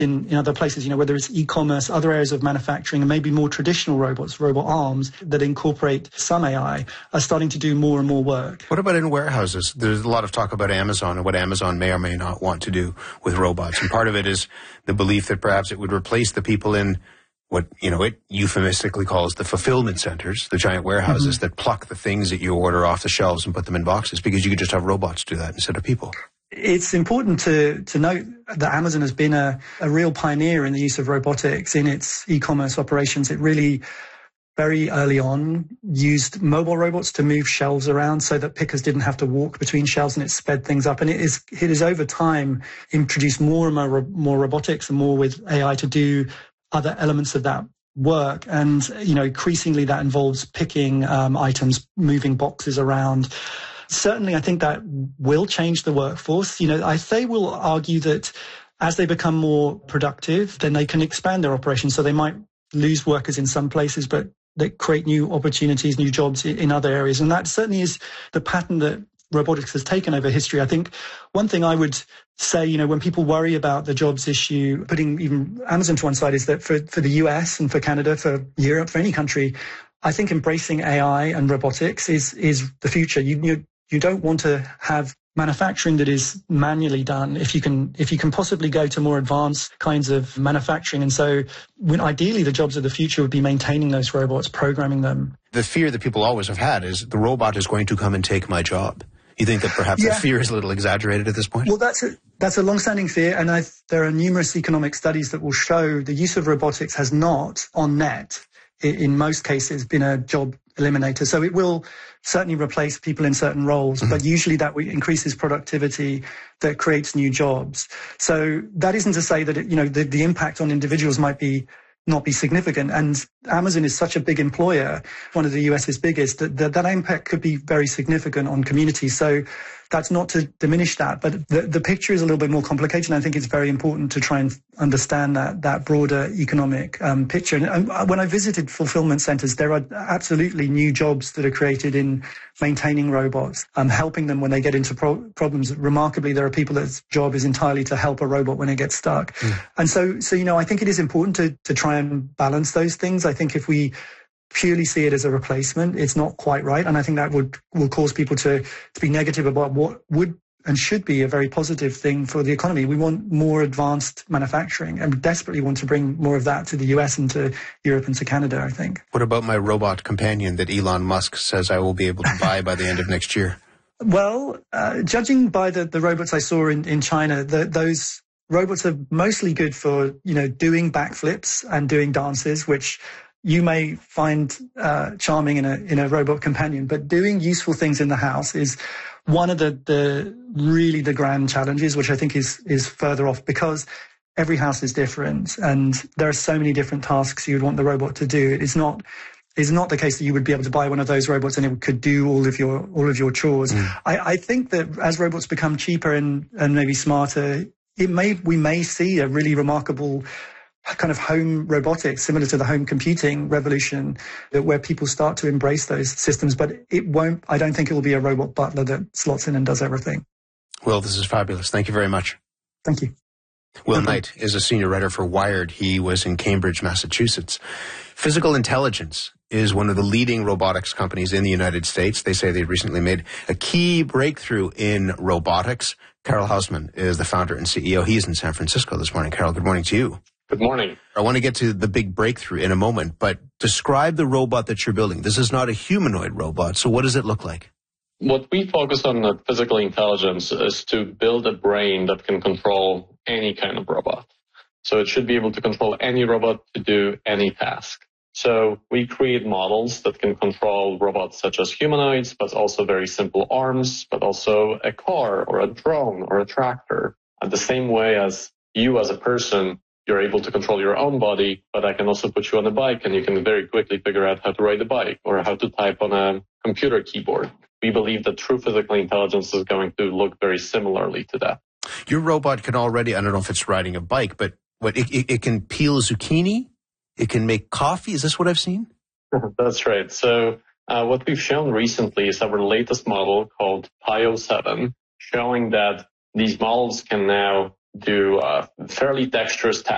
in other places, whether it's e-commerce, other areas of manufacturing, and maybe more traditional robots, robot arms that incorporate some AI, are starting to do more and more work. What about in warehouses? There's a lot of talk about Amazon and what Amazon may or may not want to do with robots. And part of it is the belief that perhaps it would replace the people in what, it euphemistically calls the fulfillment centers, the giant warehouses that pluck the things that you order off the shelves and put them in boxes, because you could just have robots do that instead of people. It's important to note that Amazon has been a real pioneer in the use of robotics in its e-commerce operations. It really, very early on, used mobile robots to move shelves around so that pickers didn't have to walk between shelves, and it sped things up. And it is over time introduced more and more robotics and more with AI to do other elements of that work. And, increasingly that involves picking items, moving boxes around. Certainly, I think that will change the workforce. They will argue that as they become more productive, then they can expand their operations. So they might lose workers in some places, but they create new opportunities, new jobs in other areas. And that certainly is the pattern that robotics has taken over history. I think one thing I would say, when people worry about the jobs issue, putting even Amazon to one side, is that for the US and for Canada, for Europe, for any country, I think embracing AI and robotics is the future. You don't want to have manufacturing that is manually done if you can possibly go to more advanced kinds of manufacturing. And so ideally the jobs of the future would be maintaining those robots, programming them. The fear that people always have had is the robot is going to come and take my job. You think that perhaps that fear is a little exaggerated at this point? Well, that's a long-standing fear, and there are numerous economic studies that will show the use of robotics has not, on net, in most cases, been a job eliminator. So it will certainly replace people in certain roles, but usually that increases productivity, that creates new jobs. So that isn't to say that the impact on individuals might not be significant. And Amazon is such a big employer, one of the US's biggest, that impact could be very significant on communities. So that's not to diminish that, but the picture is a little bit more complicated. And I think it's very important to try and understand that broader economic picture. And when I visited fulfillment centers, there are absolutely new jobs that are created in maintaining robots, helping them when they get into problems. Remarkably, there are people whose job is entirely to help a robot when it gets stuck. And so I think it is important to try and balance those things. I think if we purely see it as a replacement, it's not quite right. And I think that will cause people to be negative about what would and should be a very positive thing for the economy. We want more advanced manufacturing and desperately want to bring more of that to the US and to Europe and to Canada, I think. What about my robot companion that Elon Musk says I will be able to buy by the end of next year? Well, judging by the robots I saw in China, those robots are mostly good for, doing backflips and doing dances, which you may find charming in a robot companion, but doing useful things in the house is one of the grand challenges, which I think is further off, because every house is different and there are so many different tasks you would want the robot to do. It's not the case that you would be able to buy one of those robots and it could do all of your chores. I think that as robots become cheaper and maybe smarter, we may see a really remarkable kind of home robotics, similar to the home computing revolution, where people start to embrace those systems. But I don't think it will be a robot butler that slots in and does everything. Will, this is fabulous. Thank you very much. Thank you. Will Knight is a senior writer for Wired. He was in Cambridge, Massachusetts. Physical Intelligence is one of the leading robotics companies in the United States. They say they recently made a key breakthrough in robotics. Carol Hausman is the founder and CEO. He's in San Francisco this morning. Carol, good morning to you. Good morning. I want to get to the big breakthrough in a moment, but describe the robot that you're building. This is not a humanoid robot, so what does it look like? What we focus on at Physical Intelligence is to build a brain that can control any kind of robot. So it should be able to control any robot to do any task. So we create models that can control robots such as humanoids, but also very simple arms, but also a car or a drone or a tractor. The same way as you as a person, you're able to control your own body, but I can also put you on a bike and you can very quickly figure out how to ride a bike or how to type on a computer keyboard. We believe that true physical intelligence is going to look very similarly to that. Your robot can already, I don't know if it's riding a bike, but it can peel zucchini? It can make coffee? Is this what I've seen? That's right. So what we've shown recently is our latest model called Pio 7, showing that these models can now do fairly dexterous tasks.